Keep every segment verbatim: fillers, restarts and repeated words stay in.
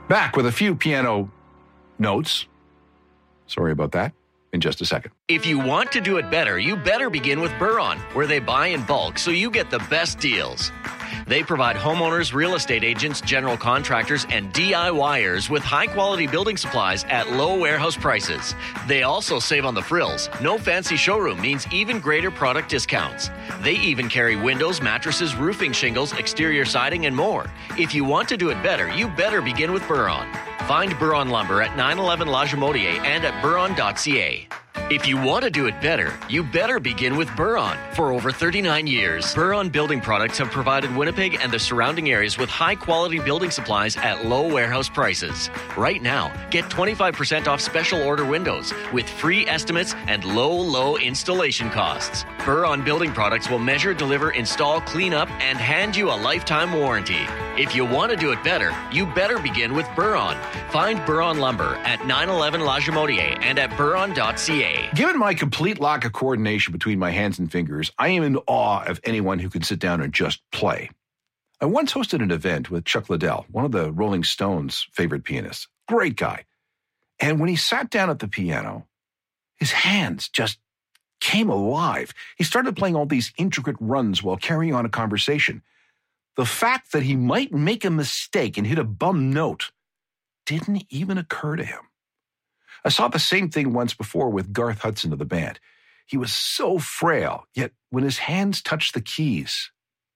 Back with a few piano notes. Sorry about that. In just a second. If you want to do it better, you better begin with Buron, where they buy in bulk so you get the best deals. They provide homeowners, real estate agents, general contractors, and DIYers with high-quality building supplies at low warehouse prices. They also save on the frills. No fancy showroom means even greater product discounts. They even carry windows, mattresses, roofing shingles, exterior siding, and more. If you want to do it better, you better begin with Buron. Find Buron Lumber at nine eleven La Jamodier and at buron dot c a. If you want to do it better, you better begin with Buron. For over thirty-nine years, Buron Building Products have provided Winnipeg and the surrounding areas with high-quality building supplies at low warehouse prices. Right now, get twenty-five percent off special order windows with free estimates and low, low installation costs. Buron Building Products will measure, deliver, install, clean up, and hand you a lifetime warranty. If you want to do it better, you better begin with Buron. Find Buron Lumber at nine eleven La Jamodier and at buron dot c a. Given my complete lack of coordination between my hands and fingers, I am in awe of anyone who can sit down and just play. I once hosted an event with Chuck Liddell, one of the Rolling Stones' favorite pianists. Great guy. And when he sat down at the piano, his hands just came alive. He started playing all these intricate runs while carrying on a conversation. The fact that he might make a mistake and hit a bum note didn't even occur to him. I saw the same thing once before with Garth Hudson of the band. He was so frail, yet when his hands touched the keys,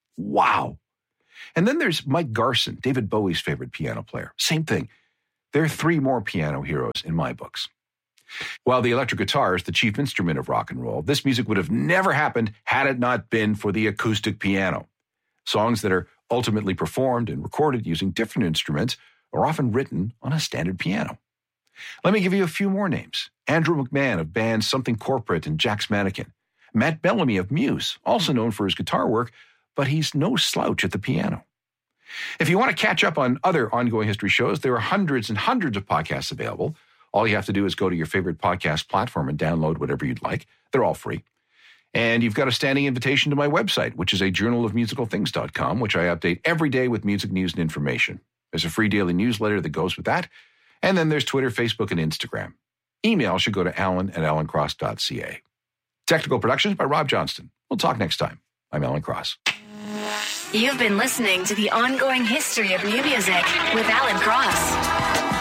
wow. And then there's Mike Garson, David Bowie's favorite piano player. Same thing. There are three more piano heroes in my books. While the electric guitar is the chief instrument of rock and roll, this music would have never happened had it not been for the acoustic piano. Songs that are ultimately performed and recorded using different instruments are often written on a standard piano. Let me give you a few more names. Andrew McMahon of bands Something Corporate and Jack's Mannequin. Matt Bellamy of Muse, also known for his guitar work, but he's no slouch at the piano. If you want to catch up on other ongoing history shows, there are hundreds and hundreds of podcasts available. All you have to do is go to your favorite podcast platform and download whatever you'd like. They're all free. And you've got a standing invitation to my website, which is a journal of musical things dot com, which I update every day with music news and information. There's a free daily newsletter that goes with that. And then there's Twitter, Facebook, and Instagram. Email should go to alan at alan cross dot c a. Technical productions by Rob Johnston. We'll talk next time. I'm Alan Cross. You've been listening to The Ongoing History of New Music with Alan Cross.